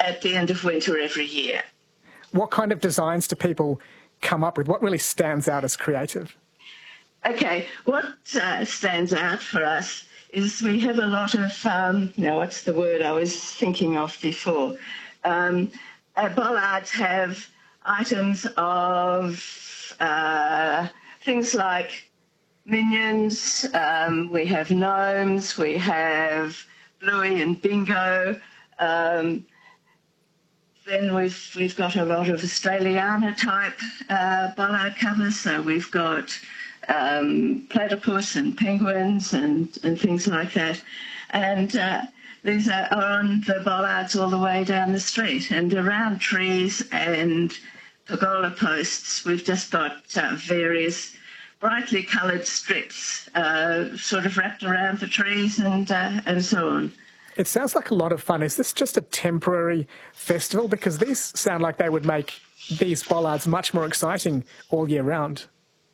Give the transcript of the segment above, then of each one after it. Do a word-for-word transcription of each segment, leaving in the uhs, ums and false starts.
at the end of winter every year. What kind of designs do people come up with? What really stands out as creative? Okay, what uh, stands out for us is we have a lot of, um, now what's the word I was thinking of before? Um, uh, bollards have items of uh, things like minions, um, we have gnomes, we have Bluey and Bingo. Um, then we've we've got a lot of Australiana type uh, bollard covers, so we've got um, platypus and penguins and, and things like that. And uh, these are, are on the bollards all the way down the street. And around trees and pergola posts, we've just got uh, various brightly coloured strips uh, sort of wrapped around the trees and uh, and so on. It sounds like a lot of fun. Is this just a temporary festival? Because these sound like they would make these bollards much more exciting all year round.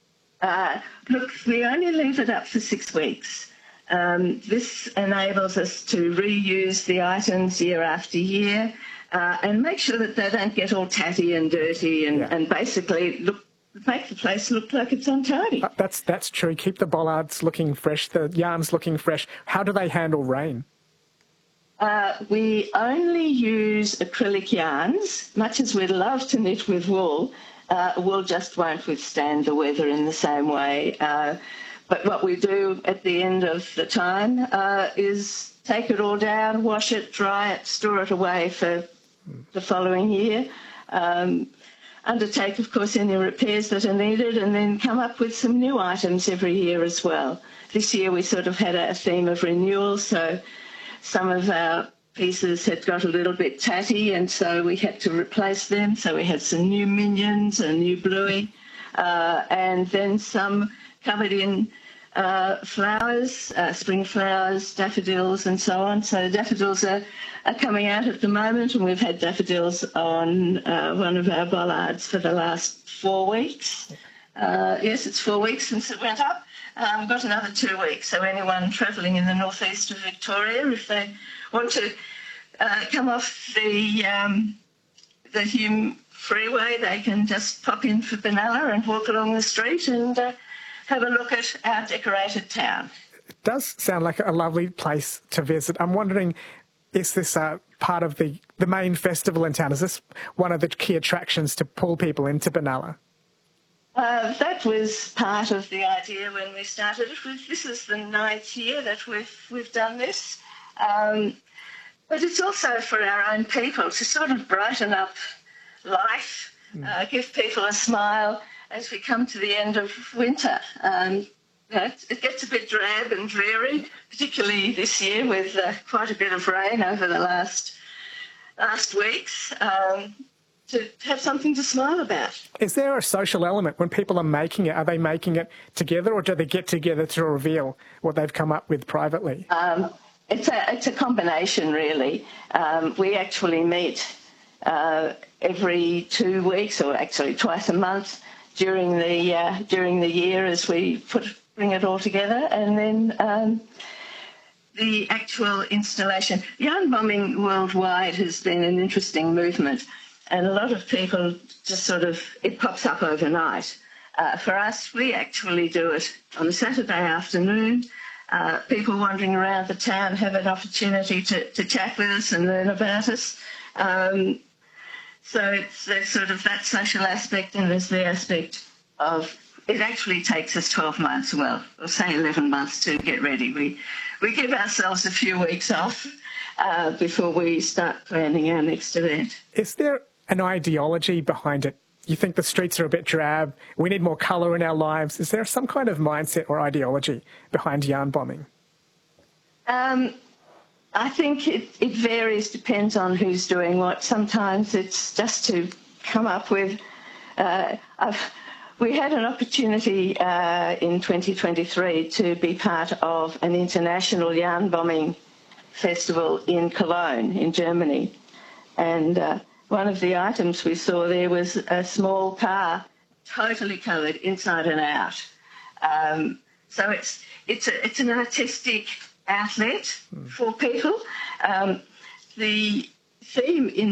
Uh, look, we only leave it up for six weeks. Um, this enables us to reuse the items year after year uh, and make sure that they don't get all tatty and dirty and, yeah. and basically look make the place look like it's untidy. Uh, that's, that's true. Keep the bollards looking fresh, the yarns looking fresh. How do they handle rain? Uh, we only use acrylic yarns. Much as we'd love to knit with wool, uh, wool just won't withstand the weather in the same way. Uh, but what we do at the end of the time uh, is take it all down, wash it, dry it, store it away for the following year. Um, undertake, of course, any repairs that are needed, and then come up with some new items every year as well. This year we sort of had a theme of renewal, so some of our pieces had got a little bit tatty, and so we had to replace them. So we had some new minions, a new Bluey, uh, and then some covered in uh, flowers, uh, spring flowers, daffodils, and so on. So daffodils are, are coming out at the moment, and we've had daffodils on uh, one of our bollards for the last four weeks. Uh, yes, it's four weeks since it went up. Um, we've got another two weeks, so anyone travelling in the northeast of Victoria, if they want to uh, come off the um, the Hume Freeway, they can just pop in for Benalla and walk along the street and uh, have a look at our decorated town. It does sound like a lovely place to visit. I'm wondering, is this uh, part of the, the main festival in town? Is this one of the key attractions to pull people into Benalla? Uh, that was part of the idea when we started it. We've, this is the ninth year that we've we've done this, um, but it's also for our own people to sort of brighten up life, mm. uh, give people a smile as we come to the end of winter. Um, you know, it, it gets a bit drab and dreary, particularly this year with uh, quite a bit of rain over the last last weeks. Um, to have something to smile about. Is there a social element when people are making it? Are they making it together, or do they get together to reveal what they've come up with privately? Um, it's a it's a combination, really. Um, we actually meet uh, every two weeks, or actually twice a month during the uh, during the year as we put bring it all together, and then um, the actual installation. Yarn bombing worldwide has been an interesting movement. And a lot of people just sort of, it pops up overnight. Uh, for us, we actually do it on a Saturday afternoon. Uh, people wandering around the town have an opportunity to, to chat with us and learn about us. Um, so it's there's sort of that social aspect, and there's the aspect of, it actually takes us twelve months, well, or say eleven months to get ready. We, we give ourselves a few weeks off uh, before we start planning our next event. Is there an ideology behind it? You think the streets are a bit drab, we need more colour in our lives. Is there some kind of mindset or ideology behind yarn bombing? Um, I think it, it varies, depends on who's doing what. Sometimes it's just to come up with... Uh, I've, we had an opportunity uh, in twenty twenty-three to be part of an international yarn bombing festival in Cologne, in Germany. And uh, one of the items we saw there was a small car, totally coloured inside and out. Um, so it's it's a, it's an artistic outlet mm. for people. Um, the theme in